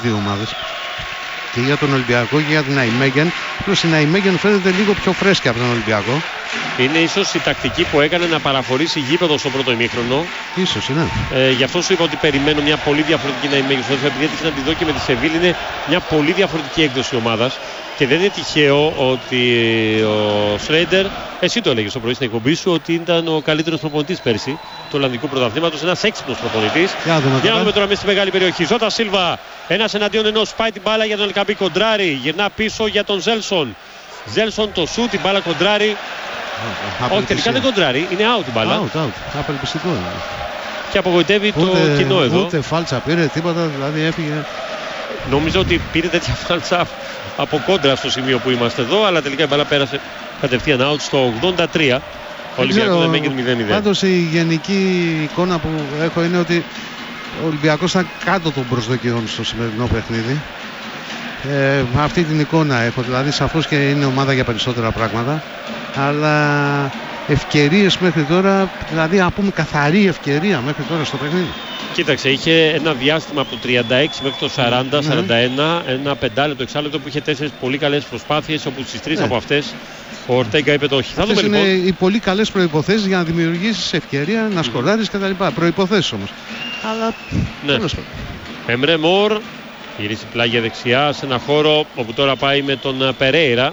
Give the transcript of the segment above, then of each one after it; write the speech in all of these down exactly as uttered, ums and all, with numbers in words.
δύο ομάδες. Και για τον Ολυμπιακό και για την Ναϊμέγεν. Απλώς η Ναϊμέγεν φαίνεται λίγο πιο φρέσκια από τον Ολυμπιακό. Είναι ίσως η τακτική που έκανε να παραχωρήσει γήπεδο στο πρώτο ημίχρονο. Ίσως, ναι. Ε, γι' αυτό σου είπα ότι περιμένω μια πολύ διαφορετική Ναϊμέγεν. Επειδή έτυχε να τη δω και με τη Σεβίλ, είναι μια πολύ διαφορετική έκδοση ομάδας. Και δεν είναι τυχαίο ότι ο Σρέιντερ, εσύ το έλεγες το πρωί στην εκπομπή σου, ότι ήταν ο καλύτερος προπονητής πέρσι του Ολλανδικού Πρωταθλήματος. Ένας έξυπνος προπονητής. Για δούμε, για να δούμε τώρα μέσα στη μεγάλη περιοχή. Ζώτα Σίλβα, ένας εναντίον ενός, πάει την μπάλα για τον Ελκαμπή, κοντράρι. Γυρνά πίσω για τον Ζέλσον. Ζέλσον το σουτ, την μπάλα κοντράρι. Όχι, τελικά δεν κοντράρι, είναι out την μπάλα. Out, out. Απελπιστικό είναι. Και απογοητεύει ούτε, το κοινό εδώ. Ούτε φάλτσα πήρε, τίποτα, δηλαδή έφυγε. Νομίζω ότι πήρε τέτοια φάλτσα από κόντρα στο σημείο που είμαστε εδώ, αλλά τελικά η μπάλα πέρασε κατευθείαν out στο ογδόντα τρία. Ο Ολυμπιακός δεν έγινε μηδέν μηδέν. Πάντως η γενική εικόνα που έχω είναι ότι ο Ολυμπιακός ήταν κάτω των προσδοκιών στο σημερινό παιχνίδι. Ε, αυτή την εικόνα έχω, δηλαδή σαφώς και είναι ομάδα για περισσότερα πράγματα, αλλά ευκαιρίες μέχρι τώρα, δηλαδή να πούμε καθαρή ευκαιρία μέχρι τώρα στο παιχνίδι. Κοίταξε, είχε ένα διάστημα από το τριάντα έξι μέχρι το σαράντα σαράντα ένα, ναι. Ένα πεντάλεπτο εξάλεπτο που είχε τέσσερις πολύ καλές προσπάθειες, όπου στις τρεις ναι. από αυτές ο Ορτέγκα είπε το όχι. Θα δούμε είναι λοιπόν. Οι πολύ καλές προϋποθέσεις για να δημιουργήσεις ευκαιρία, να σκοράρεις κτλ. Προϋποθέσεις όμως. Αλλά ναι. Εμρέ Μορ γυρίσει πλάγια δεξιά σε ένα χώρο όπου τώρα πάει με τον Περέιρα.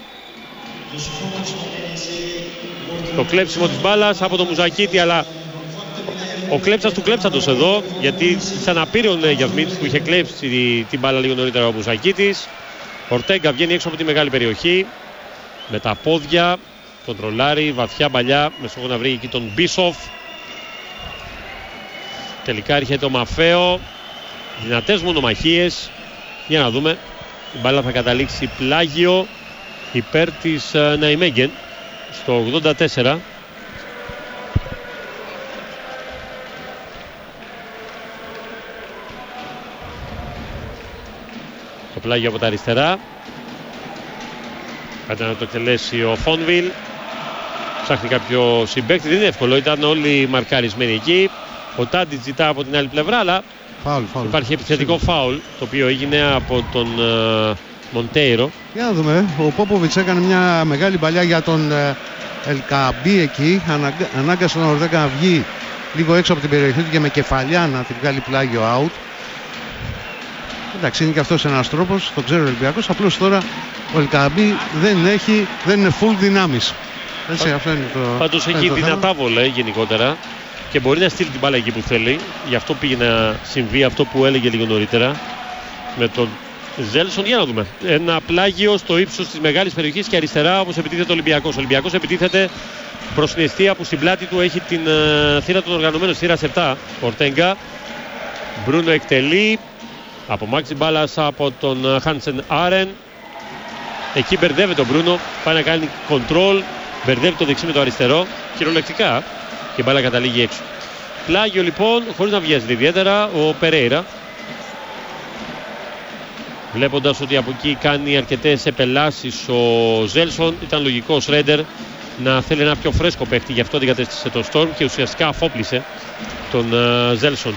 Το κλέψιμο της μπάλας από τον Μουζακίτη, αλλά ο κλέψας του κλέψαντος εδώ, γιατί ξαναπήρε ο Γιασμίτης που είχε κλέψει την μπάλα λίγο νωρίτερα ο Μουζακίτης. Ορτέγκα βγαίνει έξω από τη μεγάλη περιοχή με τα πόδια, τον τρολάρι, βαθιά παλιά, με στόχο να βρει εκεί τον Μπίσοφ. Τελικά έρχεται ο Μαφέο, δυνατές μονομαχίες. Για να δούμε, η μπάλα θα καταλήξει πλάγιο υπέρ της uh, Ναϊμέγεν στο ογδόντα τέσσερα. Το πλάγιο από τα αριστερά. Κάτι να το εκτελέσει ο Φόνβιλ. Ψάχνει κάποιο συμπαίκτη, δεν είναι εύκολο, ήταν όλοι μαρκαρισμένοι εκεί. Ο Τάντιτ ζητά από την άλλη πλευρά, αλλά φάουλ, φάουλ. Υπάρχει επιθετικό φάουλ, το οποίο έγινε από τον uh, Μοντέιρο. Για να δούμε, ο Πόποβιτς έκανε μια μεγάλη παλιά για τον uh, Ελκαμπή εκεί. Αναγκα... Ανάγκασε τον Ορτέγκα να βγει λίγο έξω από την περιοχή του και με κεφαλιά να την βγάλει πλάγιο out. Εντάξει, είναι και αυτός ένας τρόπος, το ξέρει ο Ολυμπιακός. Απλώς τώρα ο Ελκαμπή δεν έχει, δεν είναι full δυνάμεις. Έτσι, αυτό είναι το. Πάντως έχει δυνατά βολέ γενικότερα και μπορεί να στείλει την μπάλα εκεί που θέλει. Γι' αυτό πήγε να συμβεί αυτό που έλεγε λίγο νωρίτερα με τον Ζέλσον. Για να δούμε. Ένα πλάγιο στο ύψος της μεγάλης περιοχής και αριστερά, όπως επιτίθεται ο Ολυμπιακός. Ο Ολυμπιακός επιτίθεται προς την αιστεία που στην πλάτη του έχει την uh, θύρα των οργανωμένων, θύρα επτά. Ορτέγκα. Μπρούνο εκτελεί. Απομάξει μπάλας από τον Χάνσεν Άρεν. Εκεί μπερδεύεται ο Μπρούνο. Πάει να κάνει κοντρόλ. Μπερδεύει το δεξί με το αριστερό. Κυριολεκτικά. Και η μπάλα καταλήγει έξω. Πλάγιο λοιπόν, χωρίς να βιάζεται ιδιαίτερα, ο Περέιρα. Βλέποντας ότι από εκεί κάνει αρκετές επελάσεις ο Ζέλσον, ήταν λογικό ο Σρέντερ να θέλει ένα πιο φρέσκο παίχτη. Γι' αυτό αντικατέστησε τον Στόρμ και ουσιαστικά αφόπλησε τον uh, Ζέλσον.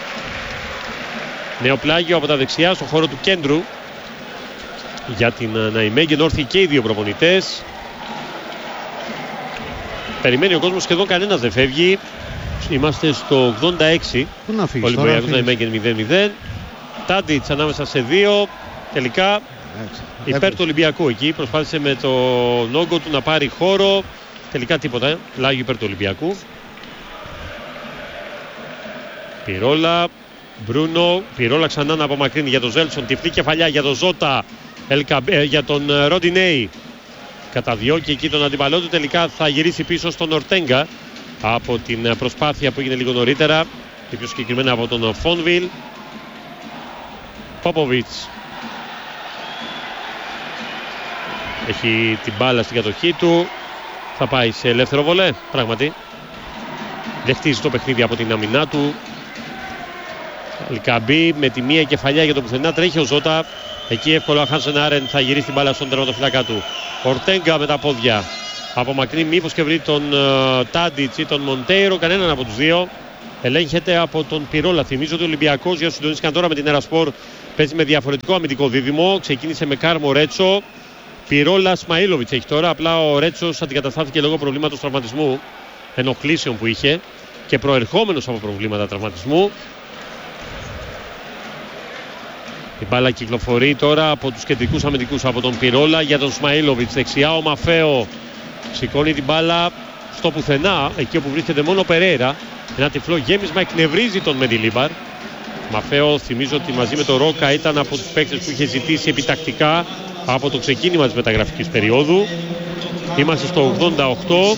Νέο πλάγιο από τα δεξιά στον χώρο του κέντρου για την uh, Ναϊμέγεν. Όρθιοι και οι δύο προπονητές. Περιμένει ο κόσμος, σχεδόν κανένας δεν φεύγει. Είμαστε στο ογδόντα έξι. Ο Ολυμπιακός Ναϊμέγεν μηδέν μηδέν. Τάντιτς ανάμεσα σε δύο. Τελικά έτσι, υπέρ του Ολυμπιακού εκεί. Προσπάθησε με το νόγκο του να πάρει χώρο. Τελικά τίποτα. Πλάγιο υπέρ του Ολυμπιακού. Πιρόλα. Μπρούνο. Πιρόλα ξανά να απομακρύνει για τον Ζέλσον. Τυφλή κεφαλιά για τον Ζώτα. Ελκα, ε, για τον Ροντινέι. Καταδιώκει εκεί τον αντιπαλό του. Τελικά θα γυρίσει πίσω στον Ορτέγκα από την προσπάθεια που έγινε λίγο νωρίτερα και πιο συγκεκριμένα από τον Φόνβιλ. Πόποβιτς έχει την μπάλα στην κατοχή του. Θα πάει σε ελεύθερο βολέ. Πράγματι δεν χτίζει το παιχνίδι από την αμυνά του. Ελκαμπή με τη μία κεφαλιά για το πουθενά. Τρέχει ο Ζώτα. Εκεί εύκολα ο Χάνσεν Άρεν θα γυρίσει την μπάλα στον τερματοφυλακά του. Ορτέγκα με τα πόδια. Απομακρύνει μήπως και βρει τον uh, Τάντιτς ή τον Μοντέιρο. Κανέναν από τους δύο. ελέγχεται από τον Πυρόλα. Θυμίζω ότι ο Ολυμπιακός, για όσους συντονίστηκαν τώρα με την Ερασπορ, παίζει με διαφορετικό αμυντικό δίδυμο. Ξεκίνησε με Κάρμο Ρέτσο. Πυρόλα Σμαΐλοβιτς έχει τώρα. Απλά ο Ρέτσος αντικαταστάθηκε λόγω προβλήματος τραυματισμού, ενοχλήσεων που είχε και προερχόμενος από προβλήματα τραυματισμού. Η μπάλα κυκλοφορεί τώρα από τους κεντρικούς αμυντικούς, από τον Πυρόλα για τον Σμαΐλοβιτς. Δεξιά ο Μαφέο σηκώνει την μπάλα στο πουθενά, εκεί όπου βρίσκεται μόνο ο Περέιρα. Ένα τυφλό γέμισμα εκνευρίζει τον Μεντιλίμπαρ. Μαφέο, θυμίζω ότι μαζί με τον Ρόκα ήταν από τους παίκτες που είχε ζητήσει επιτακτικά από το ξεκίνημα της μεταγραφικής περίοδου. Είμαστε στο ογδόντα οκτώ.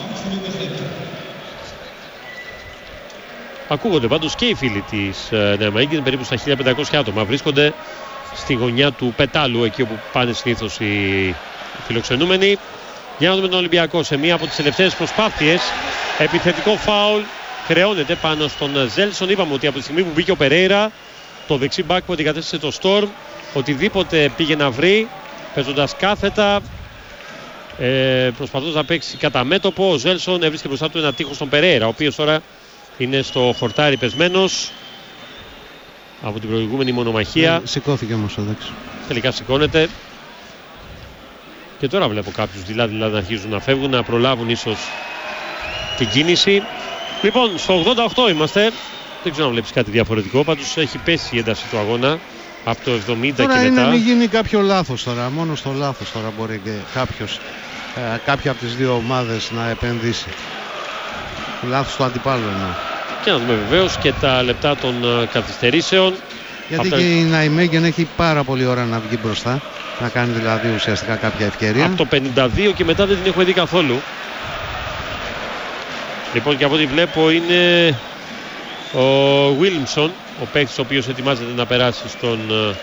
Ακούγονται πάντως και οι φίλοι της Ναϊμέγγεν, περίπου στα χίλια πεντακόσια άτομα. Βρίσκονται στη γωνιά του Πετάλου, εκεί όπου πάνε συνήθως οι φιλοξενούμενοι. Για να δούμε τον Ολυμπιακό σε μία από τις τελευταίες προσπάθειες. Επιθετικό φάουλ χρεώνεται πάνω στον Ζέλσον. Είπαμε ότι από τη στιγμή που μπήκε ο Περέιρα, το δεξί μπακ που αντικατέστησε το Στορμ, οτιδήποτε πήγε να βρει, παίζοντας κάθετα, ε, προσπαθώντας να παίξει κατά μέτωπο, ο Ζέλσον έβρισκε μπροστά του ένα τείχος στον Περέιρα, ο οποίος τώρα είναι στο χορτάρι πεσμένος από την προηγούμενη μονομαχία. Ε, σηκώθηκε όμως ο δέξι. Τελικά σηκώνεται. Και τώρα βλέπω κάποιους δειλά δειλά να αρχίζουν να φεύγουν, να προλάβουν ίσως την κίνηση. Λοιπόν, στο ογδόντα οκτώ είμαστε. Δεν ξέρω αν βλέπεις κάτι διαφορετικό. Πάντως έχει πέσει η ένταση του αγώνα από το εβδομήντα τώρα και μετά. Τώρα είναι να μην γίνει κάποιο λάθος τώρα. Μόνο στο λάθος τώρα μπορεί και κάποιος, ε, κάποια από τις δύο ομάδες να επενδύσει. Λάθος του αντιπάλου εννοώ. Και να δούμε βεβαίως και τα λεπτά των uh, καθυστερήσεων. Γιατί Αυτά... και η Ναϊμέγγεν έχει πάρα πολύ ώρα να βγει μπροστά. Να κάνει δηλαδή ουσιαστικά κάποια ευκαιρία. Από το πενήντα δύο και μετά δεν την έχουμε δει καθόλου. Λοιπόν, και από ό,τι βλέπω είναι ο Βίλιμσον, ο παίκτης ο οποίος ετοιμάζεται να περάσει στον uh,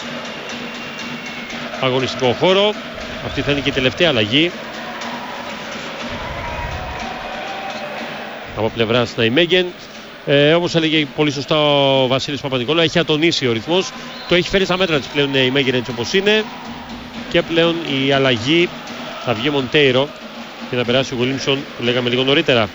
αγωνιστικό χώρο. Αυτή θα είναι και η τελευταία αλλαγή από πλευράς Ναϊμέγγεν. Ε, όπως έλεγε πολύ σωστά ο Βασίλης Παπα-Νικόλαου, έχει ατονίσει ο ρυθμός. Το έχει φέρει στα μέτρα της πλέον η Ναϊμέγγεν έτσι όπως είναι. Και πλέον η αλλαγή θα βγει Μοντέιρο και θα περάσει ο Γουλίμσον που λέγαμε λίγο νωρίτερα.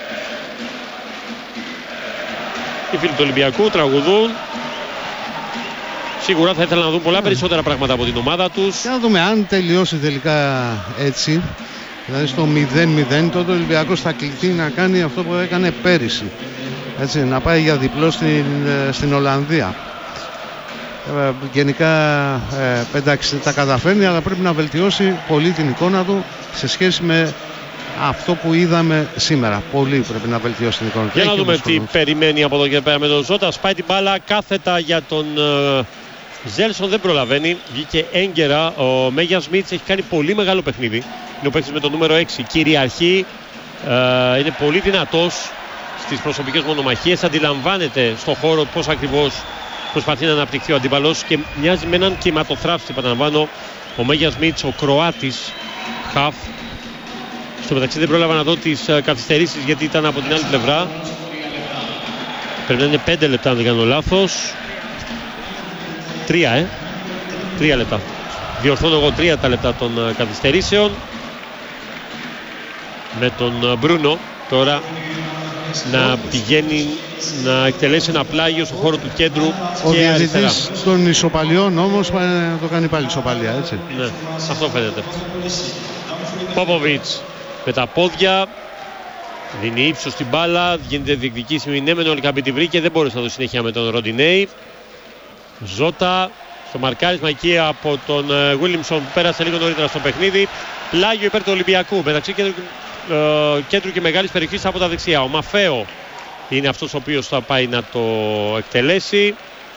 Οι φίλοι του Ολυμπιακού τραγουδούν. Σίγουρα θα ήθελαν να δουν πολλά περισσότερα πράγματα από την ομάδα τους. Και να δούμε αν τελειώσει τελικά έτσι, δηλαδή στο μηδέν μηδέν, τότε ο Ολυμπιακός θα κληθεί να κάνει αυτό που έκανε πέρυσι. Έτσι, να πάει για διπλό στην, στην Ολλανδία. Ε, γενικά ε, εντάξει, τα καταφέρνει, αλλά πρέπει να βελτιώσει πολύ την εικόνα του σε σχέση με αυτό που είδαμε σήμερα. Πολύ πρέπει να βελτιώσει την εικόνα του. Για να δούμε τι περιμένει από εδώ και πέρα με τον Ζώτα. Σπάει την μπάλα κάθετα για τον uh, Ζέλσον, δεν προλαβαίνει. Βγήκε έγκαιρα. Ο Μέγια Σμιτς έχει κάνει πολύ μεγάλο παιχνίδι. Είναι ο παίκτης με το νούμερο έξι. Κυριαρχεί. Uh, είναι πολύ δυνατός στις προσωπικές μονομαχίες. Αντιλαμβάνεται στον χώρο πώς ακριβώς προσπαθεί να αναπτυχθεί ο αντίπαλος και μοιάζει με έναν κυματοθράφτη. Επαναλαμβάνω, ο Μέγια Σμιτς, ο Κροάτης χαφ. Στο μεταξύ δεν πρόλαβα να δω τις uh, καθυστερήσεις γιατί ήταν από την άλλη πλευρά. Πρέπει να είναι πέντε λεπτά αν δεν κάνω λάθος. Τρία, ε. Τρία λεπτά. Διορθώνω εγώ τρία τα λεπτά των uh, καθυστερήσεων. Με τον uh, Μπρούνο τώρα να πηγαίνει να εκτελέσει ένα πλάγιο στο χώρο του κέντρου. Ο και αριστερά. Ο διαιτητής των ισοπαλιών όμως να το κάνει πάλι ισοπαλία, έτσι. Ναι, αυτό φαίνεται. Πόποβιτς με τα πόδια δίνει ύψος στην μπάλα, γίνεται διεκδικήσιμη, ναι μεν ο Λικαμπή τη βρήκε, δεν μπόρεσε να δώσει συνέχεια με τον Ροντινέι. Ζώτα στο μαρκάρισμα εκεί από τον Βίλιμσον που πέρασε λίγο νωρίτερα στο παιχνίδι. Πλάγιο υπέρ του Ολυμπιακού μεταξύ κέντρου, ε, κέντρου και μεγάλης περιοχής από τα δεξιά. Ο Μαφέο είναι αυτός ο οποίος θα πάει να το εκτελέσει.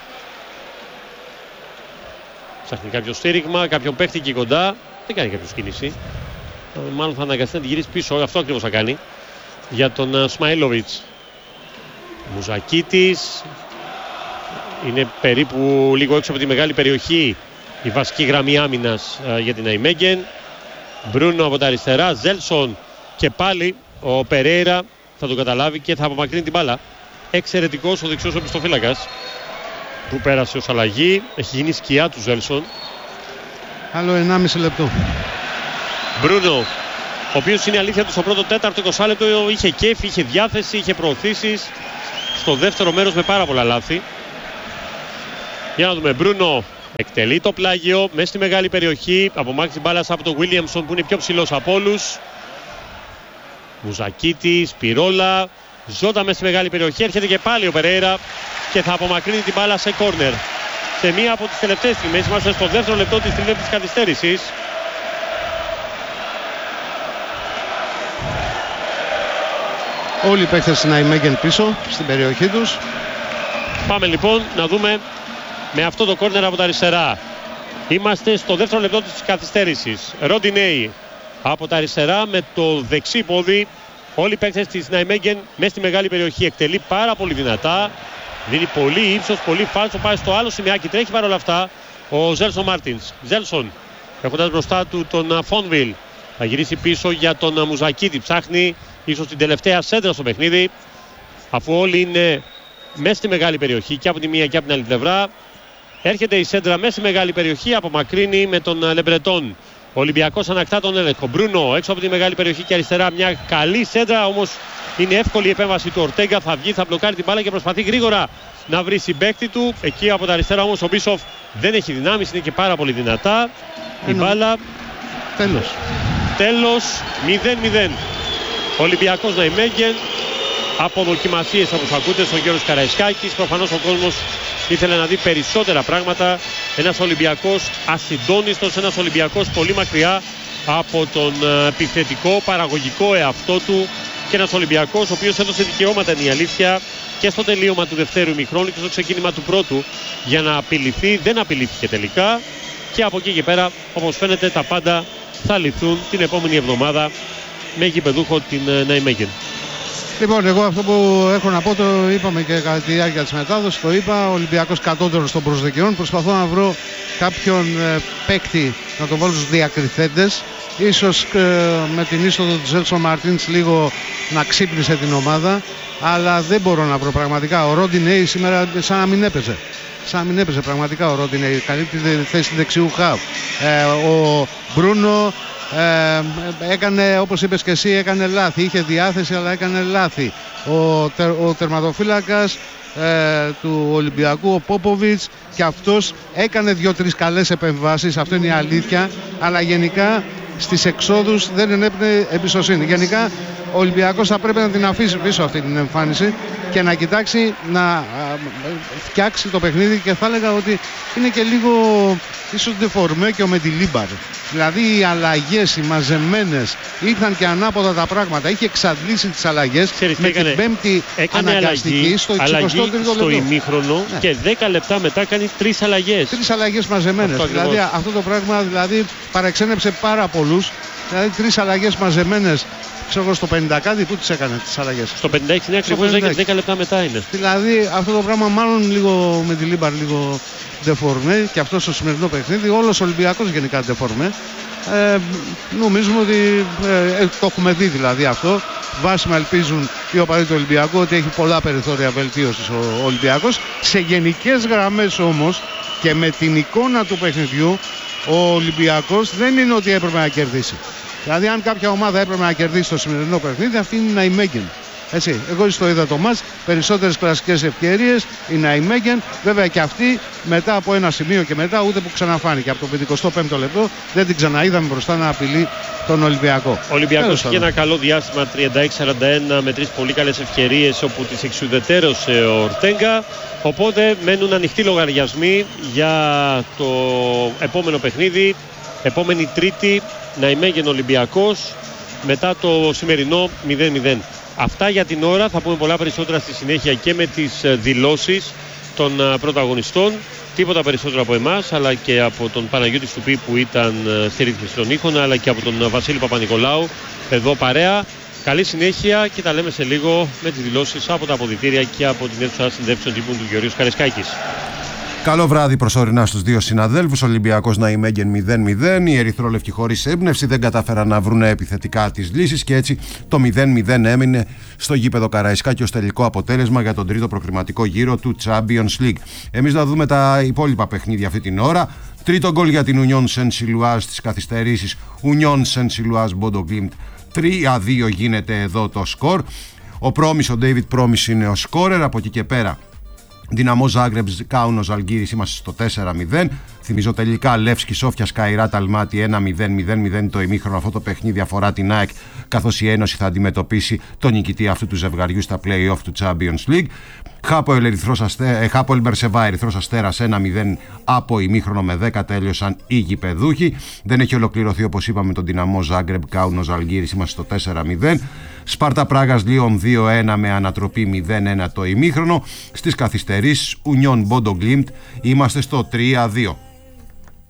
Ψάχνει κάποιο στήριγμα, κάποιον παίχτη εκεί κοντά. Δεν κάνει κάποιο κίνηση. Μάλλον θα αναγκαστεί να την γυρίσει πίσω. Αυτό ακριβώς θα κάνει. Για τον Σμαΐλοβιτς. Μουζακίτης. Είναι περίπου λίγο έξω από τη μεγάλη περιοχή η βασική γραμμή άμυνας uh, για την Ναϊμέγγεν. Μπρούνο από τα αριστερά. Ζέλσον και πάλι ο Περέιρα θα τον καταλάβει και θα απομακρύνει την μπάλα. Εξαιρετικός ο δεξιός οπισθοφύλακας που πέρασε ως αλλαγή. Έχει γίνει σκιά του Ζέλσον. Άλλο ενάμιση λεπτό. Μπρούνο, ο οποίος είναι αλήθεια του στο πρώτο τέταρτο είκοσι λεπτό είχε κέφι, είχε διάθεση, είχε προωθήσεις. στο δεύτερο μέρος με πάρα πολλά λάθη. Για να δούμε, Μπρούνο εκτελεί το πλάγιο μέσα στη μεγάλη περιοχή. Απομάκρυνση μπάλας από τον Βίλιαμσον που είναι πιο ψηλός από όλους. Μουζακίτης, Πυρόλα, Ζώτα μέσα στη μεγάλη περιοχή. Έρχεται και πάλι ο Περέιρα και θα απομακρύνει την μπάλα σε κόρνερ. Σε μία από τις τελευταίες στιγμές, είμαστε στο δεύτερο λεπτό της τελευταίας καθυστέρησης. Όλοι οι παίκτες στην Ναϊμέγεν πίσω στην περιοχή τους. Πάμε λοιπόν να δούμε με αυτό το κόρνερ από τα αριστερά. Είμαστε στο δεύτερο λεπτό της καθυστέρησης. Ροντινέι από τα αριστερά με το δεξί πόδι. Όλοι οι παίκτες της Ναϊμέγεν μέσα στη μεγάλη περιοχή. Εκτελεί πάρα πολύ δυνατά. Δίνει πολύ ύψος, πολύ φάλτσο. Πάει στο άλλο σημειάκι. Τρέχει παρόλα αυτά ο Ζέλσον Μάρτινς. Ζέλσον έχοντας μπροστά του τον Φόνβιλ. Θα γυρίσει πίσω για τον Μουζακίτη. Ψάχνει ίσως την τελευταία σέντρα στο παιχνίδι. Αφού όλοι είναι μέσα στη μεγάλη περιοχή και από τη μία και από την άλλη πλευρά. Έρχεται η σέντρα μέσα στη μεγάλη περιοχή. Απομακρύνει με τον Λεμπρετόν. Ο Ολυμπιακός ανακτά τον έλεγχο. Μπρούνο έξω από τη μεγάλη περιοχή και αριστερά. Μια καλή σέντρα, όμως είναι εύκολη η επέμβαση του Ορτέγκα. Θα βγει, θα μπλοκάρει την μπάλα και προσπαθεί γρήγορα να βρει συμπαίκτη του. Εκεί από τα αριστερά όμως ο Μπίσοφ δεν έχει δυνάμεις, είναι και πάρα πολύ δυνατά. Η μπάλα. Τέλος. Τέλος μηδέν μηδέν. Ολυμπιακός Ναϊμέγεν. Αποδοκιμασίες όπως ακούτε στον Γιώργο Καραϊσκάκης. Προφανώς ο κόσμος ήθελε να δει περισσότερα πράγματα. Ένας Ολυμπιακός ασυντόνιστος, ένας Ολυμπιακός πολύ μακριά από τον επιθετικό, παραγωγικό εαυτό του. Και ένας Ολυμπιακός ο οποίος έδωσε δικαιώματα, είναι η αλήθεια, και στο τελείωμα του δευτέρου ημιχρόνου και στο ξεκίνημα του πρώτου για να απειληθεί. Δεν απειλήθηκε τελικά. Και από εκεί και πέρα, όπως φαίνεται, τα πάντα θα λυθούν την επόμενη εβδομάδα με γηπεδούχο την Ναϊμέγεν. Λοιπόν, εγώ αυτό που έχω να πω το είπαμε και κατά τη διάρκεια της μετάδοσης. Το είπα, ο Ολυμπιακός κατώτερος των προσδοκιών. Προσπαθώ να βρω κάποιον ε, παίκτη να τον βάλω στους διακριθέντες. Ίσως ε, με την είσοδο του Ζέλσον Μαρτίνς λίγο να ξύπνησε την ομάδα. Αλλά δεν μπορώ να βρω πραγματικά. Ο Ροντινέι σήμερα σαν να μην έπαιζε. Σαν να μην έπαιζε πραγματικά ο Ροντινέι. Καλύπτει τη θέση δεξιού χαφ. Ε, ο Μπρούνο Ε, έκανε, όπως είπες και εσύ, έκανε λάθη. Είχε διάθεση αλλά έκανε λάθη. Ο, τερ, ο τερματοφύλακας ε, του Ολυμπιακού, ο Πόποβιτς, και αυτός έκανε δύο-τρεις καλές επεμβάσεις, αυτό είναι η αλήθεια, αλλά γενικά στις εξόδους δεν ενέπνεε εμπιστοσύνη. Γενικά ο Ολυμπιακός θα πρέπει να την αφήσει πίσω αυτή την εμφάνιση και να κοιτάξει να α, φτιάξει το παιχνίδι, και θα έλεγα ότι είναι και λίγο ίσως ντεφορμέ και ο Μεντιλίμπαρ. Δηλαδή οι αλλαγές, οι μαζεμένες, ήρθαν και ανάποδα τα πράγματα. Είχε εξαντλήσει τις αλλαγές με έκανε, την πέμπτη αναγκαστική αλλαγή, στο εικοστό τρίτο λεπτό. Στο ημίχρονο, ναι. Και δέκα λεπτά μετά κάνει τρεις αλλαγές. Τρεις αλλαγές μαζεμένες. Αυτό δηλαδή ακριβώς. Αυτό το πράγμα δηλαδή παρεξένεψε πάρα πολλούς. Δηλαδή τρεις αλλαγές μαζεμένες. Ξέρω στο πενήντα κάτι, πού τις έκανε τις αλλαγές? Στο πενήντα έξι, ναι, ακριβώς δέκα λεπτά μετά είναι. Δηλαδή αυτό το πράγμα μάλλον λίγο με τη Λίμπαρ λίγο ντεφορμέ, και αυτό στο σημερινό παιχνίδι. Όλος ο Ολυμπιακός γενικά ντεφορμέ. Ε, νομίζουμε ότι ε, το έχουμε δει δηλαδή αυτό. Βάσιμα ελπίζουν οι οπαδοί του Ολυμπιακού ότι έχει πολλά περιθώρια βελτίωσης ο Ολυμπιακός. Σε γενικές γραμμές όμως και με την εικόνα του παιχνιδιού, ο Ολυμπιακός δεν είναι ότι έπρεπε να κερδίσει. Δηλαδή αν κάποια ομάδα έπρεπε να κερδίσει το σημερινό παιχνίδι, αυτή είναι η Ναϊμέγεν. Έτσι, εγώ στο είδα το μάτς, περισσότερες κλασικές ευκαιρίες η Ναϊμέγεν, βέβαια και αυτή μετά από ένα σημείο και μετά ούτε που ξαναφάνηκε. Από το πενηκοστό πέμπτο λεπτό δεν την ξαναείδαμε μπροστά να απειλεί τον Ολυμπιακό. Ο Ολυμπιακός είχε ένα καλό διάστημα τριάντα έξι σαράντα ένα με τρεις πολύ καλές ευκαιρίες όπου τις εξουδετερώσε ο Ορτέγκα. Οπότε μένουν ανοιχτοί λογαριασμοί για το επόμενο παιχνίδι. Επόμενη Τρίτη, Ναϊμέγεν Ολυμπιακός, μετά το σημερινό μηδέν μηδέν. Αυτά για την ώρα, θα πούμε πολλά περισσότερα στη συνέχεια και με τις δηλώσεις των πρωταγωνιστών. Τίποτα περισσότερο από εμάς, αλλά και από τον Παναγιώτη Στουπή που ήταν στη ρύθμιση των ήχων, αλλά και από τον Βασίλη Παπα-Νικολάου εδώ παρέα. Καλή συνέχεια και τα λέμε σε λίγο με τις δηλώσεις από τα αποδυτήρια και από την αίθουσα συνδεύσεων τύπου του Γεωργίου Καραϊσκάκης. Καλό βράδυ προσωρινά στους δύο συναδέλφους. Ολυμπιακός Ναϊμέγεν μηδέν μηδέν. Οι ερυθρόλευκοι χωρίς έμπνευση δεν κατάφεραν να βρουν επιθετικά τις λύσεις και έτσι το μηδέν μηδέν έμεινε στο γήπεδο Καραϊσκάκη ως τελικό αποτέλεσμα για τον τρίτο προκριματικό γύρο του Champions League. Εμείς θα δούμε τα υπόλοιπα παιχνίδια αυτή την ώρα. Τρίτο γκολ για την Union Saint-Gilloise στις καθυστερήσεις. Union Saint-Gilloise Bodo Glimt τρία δύο γίνεται εδώ το σκορ. Ο Πρόμης, ο David Πρόμης είναι ο σκόρερ. Από εκεί και πέρα Δυναμό Ζάγκρεπ, Κάουνο Ζαλγκύρης, είμαστε στο τέσσερα μηδέν. Θυμίζω τελικά Λεύσκι Σόφια Καϊράτ Αλμάτι ένα μηδέν μηδέν μηδέν το ημίχρονο. Αυτό το παιχνίδι αφορά την ΑΕΚ, καθώς η Ένωση θα αντιμετωπίσει τον νικητή αυτού του ζευγαριού στα play-off του Champions League. Χάπολ Αστέ... Μπερσεβά Ερυθρός Αστέρας ένα μηδέn από ημίχρονο με δέκα τέλειωσαν οι γηπεδούχοι. Δεν έχει ολοκληρωθεί, όπως είπαμε, τον Δυναμό Ζάγκρεπ Κάουνο Ζαλγκύρης, είμαστε στο τέσσερα μηδέν. Σπάρτα Πράγας Λίον δύο ένα με ανατροπή μηδέν ένα το ημίχρονο. Στις καθυστερήσεις Ουνιόν Μπόντο Γκλίμπτ είμαστε στο τρία δύο.